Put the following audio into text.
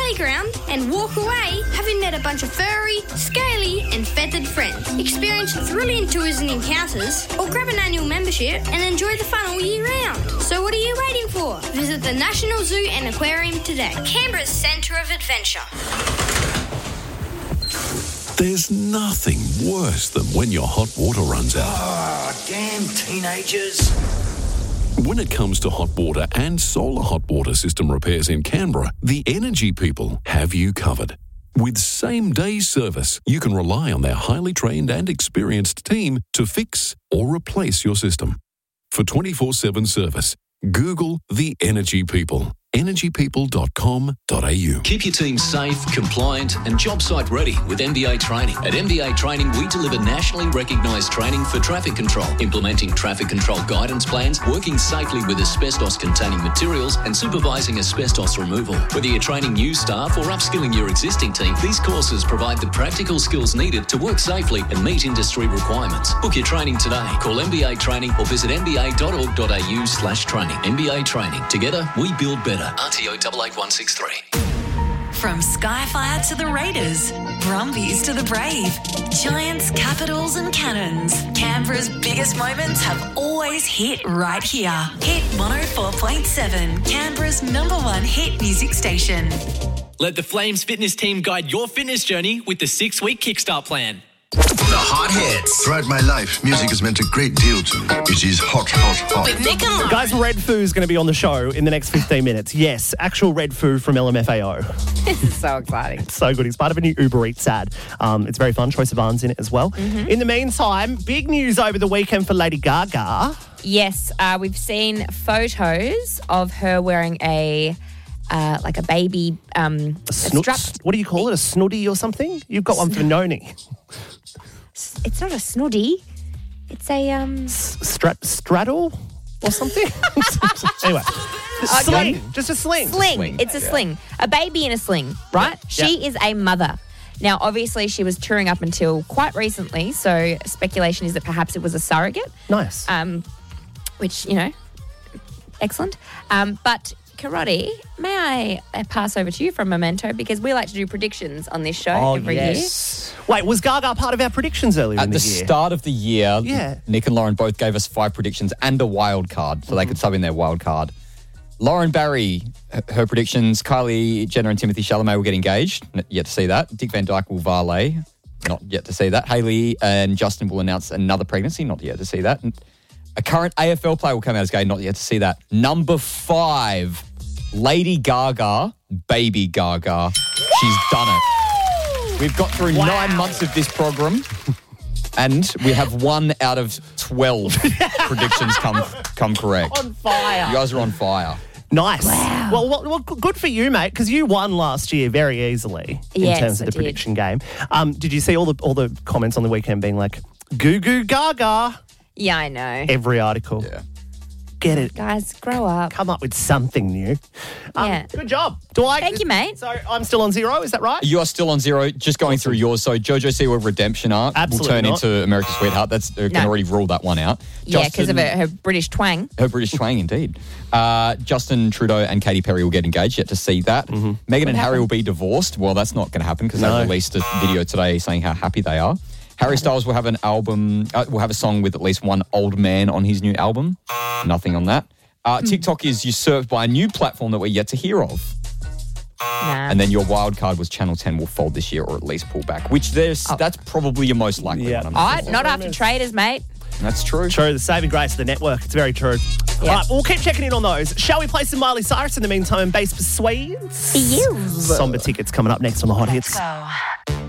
playground and walk away having met a bunch of furry, scaly and feathered friends. Experience thrilling tours and encounters, or grab an annual membership and enjoy the fun all year round. So what are you waiting for? Visit the National Zoo and Aquarium today. Canberra's centre of adventure. There's nothing worse than when your hot water runs out. Oh, damn teenagers. When it comes to hot water and solar hot water system repairs in Canberra, the Energy People have you covered. With same-day service, you can rely on their highly trained and experienced team to fix or replace your system. For 24/7 service, Google the Energy People. energypeople.com.au. Keep your team safe, compliant and job site ready with MBA Training. At MBA Training, we deliver nationally recognised training for traffic control, implementing traffic control guidance plans, working safely with asbestos-containing materials and supervising asbestos removal. Whether you're training new staff or upskilling your existing team, these courses provide the practical skills needed to work safely and meet industry requirements. Book your training today. Call MBA Training or visit mba.org.au/training. MBA Training. Together, we build better. RTO 88163. From Skyfire to the Raiders, Brumbies to the Brave, Giants, Capitals and Cannons, Canberra's biggest moments have always hit right here. Hit 104.7, Canberra's #1 hit music station. Let the Flames fitness team guide your fitness journey with the 6-week Kickstart plan. The hot hits. Throughout my life, music has meant a great deal to me. It is hot, hot, hot. With Nick and Lauren. Guys, Red Foo is going to be on the show in the next 15 minutes. Yes, actual Red Foo from LMFAO. This is so exciting. It's so good. He's part of a new Uber Eats ad. It's very fun. Troye Sivan's in it as well. Mm-hmm. In the meantime, big news over the weekend for Lady Gaga. Yes, we've seen photos of her wearing a baby strap. What do you call it? A snuddy or something? You've got one for Noni. It's not a snuddy. It's a straddle or something. Anyway, sling. Just a sling. Sling. It's a sling. A baby in a sling, right? Yep. She is a mother. Now, obviously, she was touring up until quite recently, so speculation is that perhaps it was a surrogate. Nice. Which, excellent. But Karate, may I pass over to you from Memento, because we like to do predictions on this show every year. Wait, was Gaga part of our predictions earlier in the year? At the start of the year, Yeah. Nick and Lauren both gave us 5 predictions and a wild card, so they could sub in their wild card. Lauren Barry, her predictions, Kylie Jenner and Timothy Chalamet will get engaged. Yet to see that. Dick Van Dyke will valet. Not yet to see that. Hailey and Justin will announce another pregnancy. Not yet to see that. A current AFL player will come out as gay. Not yet to see that. Number 5, Lady Gaga, Baby Gaga. She's done it. We've got through 9 months of this program, and we have 1 out of 12 predictions come correct. On fire. You guys are on fire. Nice. Wow. Well, good for you, mate, because you won last year very easily in Yes, terms of the I did. prediction game. Did you see all the comments on the weekend being like, goo goo gaga? Yeah, I know. Every article. Yeah. Get it. Guys, grow up. Come up with something new. Yeah. Good job. Dwight. Thank you, mate. So I'm still on 0, is that right? You are still on 0, just going through yours. So JoJo Siwa Redemption Arc Absolutely will turn not. into America's Sweetheart. That's can No. already rule that one out. Yeah, because of her British twang. Her British twang, indeed. Justin Trudeau and Katy Perry will get engaged. Yet to see that. Mm-hmm. Meghan and Harry will be divorced. Well, that's not going to happen because they released a video today saying how happy they are. Harry Styles will have an album. Will have a song with at least one old man on his new album. Nothing on that. TikTok is usurped by a new platform that we're yet to hear of. Nah. And then your wild card was Channel 10 will fold this year or at least pull back, which that's probably your most likely one. Not after traders, mate. That's true. True, the saving grace of the network. It's very true. Yeah. All right, we'll keep checking in on those. Shall we play some Miley Cyrus in the meantime and Bass Persuades? Yes. Somber tickets coming up next on the Hot Hits. Go.